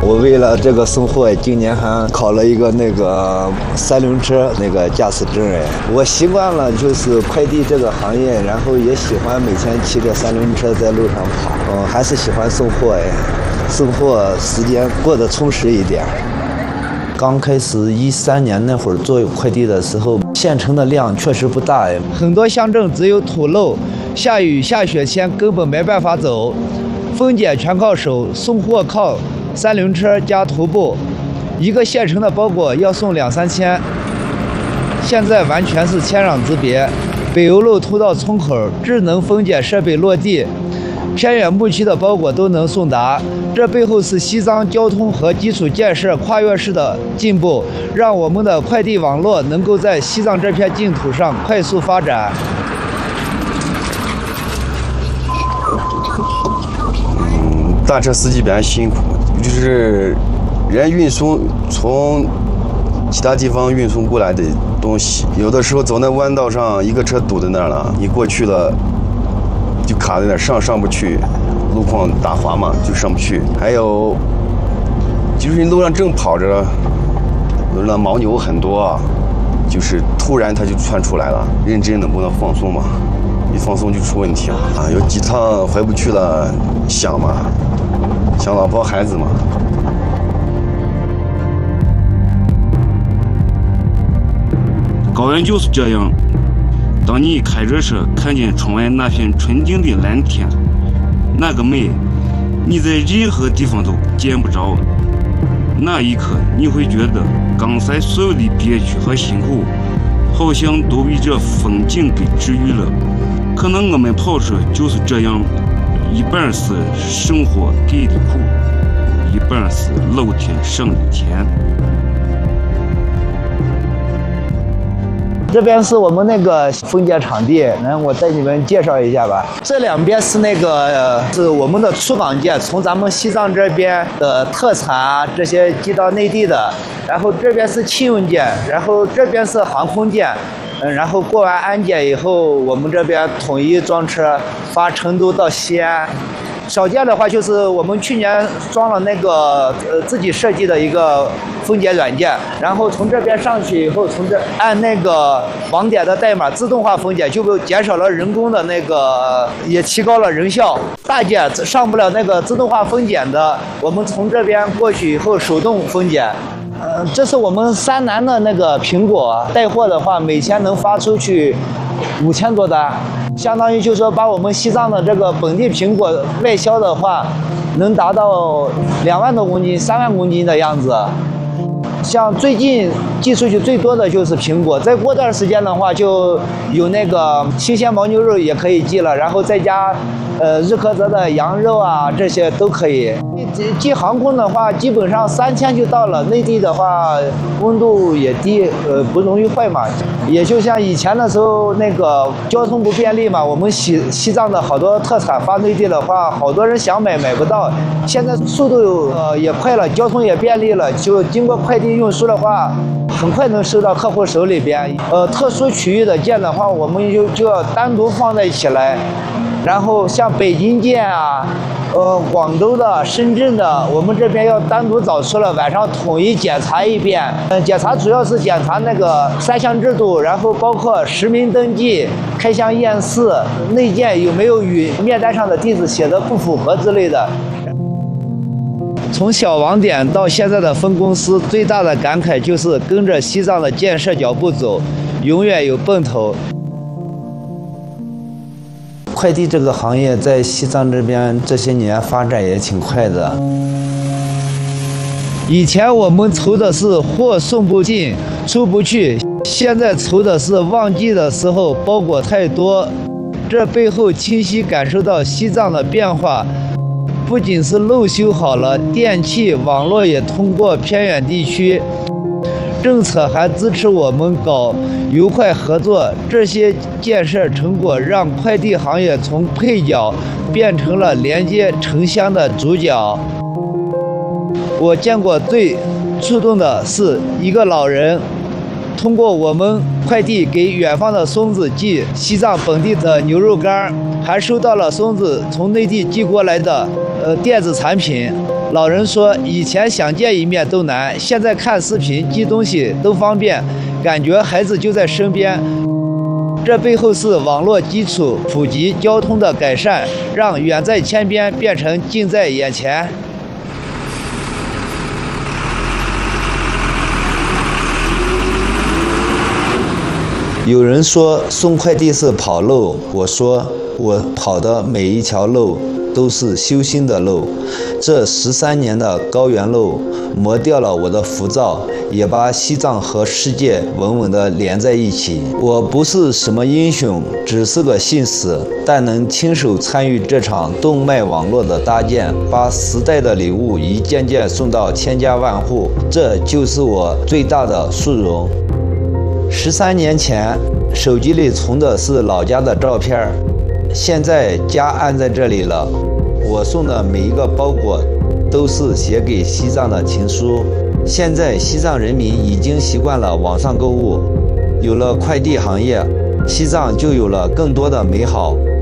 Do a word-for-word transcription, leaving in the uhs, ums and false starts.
我为了这个送货，今年还考了一个那个三轮车那个驾驶证哎。我习惯了就是快递这个行业，然后也喜欢每天骑着三轮车在路上跑。嗯，还是喜欢送货哎，送货时间过得充实一点。刚开始一三年那会儿做快递的时候，县城的量确实不大哎，很多乡镇只有土路，下雨下雪天根本没办法走，分拣全靠手，送货靠三轮车加徒步，一个县城的包裹要送两三千。现在完全是天壤之别，北欧路通到村口，智能分拣设备落地，偏远牧区的包裹都能送达。这背后是西藏交通和基础建设跨越式的进步，让我们的快递网络能够在西藏这片净土上快速发展。 嗯，大车司机比较辛苦，就是人运送从其他地方运送过来的东西，有的时候走那弯道上，一个车堵在那儿了，你过去了就卡在那儿，上上不去。路况打滑嘛，就上不去。还有，就是你路上正跑着，那牦牛很多啊，就是突然它就窜出来了，认真的不能放松嘛，一放松就出问题了啊！有几趟回不去了，想嘛，想老婆孩子嘛。 高原就是这样，当你开着车看见窗外那片纯净的蓝天。那个美，你在任何地方都见不着。那一刻，你会觉得刚才所有的憋屈和辛苦，好像都被这风景给治愈了。可能我们跑车就是这样，一半是生活给的苦，一半是老天赏的甜。 这边是我们那个分拣场地，然后我带你们介绍一下吧。这两边是那个、呃、是我们的出港件，从咱们西藏这边的特产啊这些寄到内地的，然后这边是汽用件，然后这边是航空件，嗯，然后过完安检以后，我们这边统一装车发成都到西安。少见的话就是我们去年装了那个呃自己设计的一个分拣软件，然后从这边上去以后，从这按那个网点的代码自动化分拣，就减少了人工的那个，也提高了人效。大件上不了那个自动化分拣的，我们从这边过去以后手动分拣。呃，这是我们山南的那个苹果带货的话，每天能发出去五千多单。相当于就是说，把我们西藏的这个本地苹果外销的话，能达到两万多公斤、三万公斤的样子。像最近寄出去最多的就是苹果，再过段时间的话，就有那个新鲜牦牛肉也可以寄了，然后再加呃日喀则的羊肉啊，这些都可以。寄航空的话，基本上三天就到了。内地的话，温度也低，呃，不容易坏嘛。也就像以前的时候，那个交通不便利嘛，我们西西藏的好多特产发内地的话，好多人想买买不到。现在速度呃也快了，交通也便利了，就经过快递运输的话，很快能收到客户手里边。呃，特殊区域的件的话，我们就就要单独放在一起来。然后像北京件啊，呃，广州的、深圳的，我们这边要单独找出了，晚上统一检查一遍。嗯，检查主要是检查那个三项制度，然后包括实名登记、开箱验视、内件有没有与面单上的地址写的不符合之类的。从小网点到现在的分公司，最大的感慨就是跟着西藏的建设脚步走，永远有奔头。快递这个行业在西藏这边这些年发展也挺快的。以前我们愁的是货送不进、出不去，现在愁的是旺季的时候包裹太多。这背后清晰感受到西藏的变化，不仅是路修好了，电气网络也通过偏远地区。政策还支持我们搞油快合作，这些建设成果让快递行业从配角变成了连接城乡的主角。我见过最触动的是一个老人通过我们快递给远方的孙子寄西藏本地的牛肉干，还收到了孙子从内地寄过来的呃电子产品。老人说，以前想见一面都难，现在看视频寄东西都方便，感觉孩子就在身边。这背后是网络基础普及、交通的改善，让远在天边变成近在眼前。有人说送快递是跑路，我说我跑的每一条路都是修心的路。这十三年的高原路磨掉了我的浮躁，也把西藏和世界稳稳地连在一起。我不是什么英雄，只是个信使，但能亲手参与这场动脉网络的搭建，把时代的礼物一件件送到千家万户，这就是我最大的殊荣。十三年前，手机里存的是老家的照片，现在家安在这里了。我送的每一个包裹都是写给西藏的情书。现在西藏人民已经习惯了网上购物，有了快递行业，西藏就有了更多的美好。